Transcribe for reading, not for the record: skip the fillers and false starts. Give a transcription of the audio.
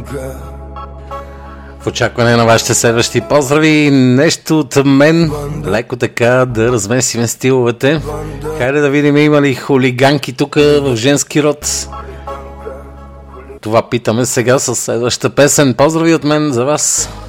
В очакване на вашите следващи поздрави, нещо от мен, леко така да размесим стиловете. Хайде да видим има ли хулиганки тук в женски род. Това питаме сега с следващата песен. Поздрави от мен за вас.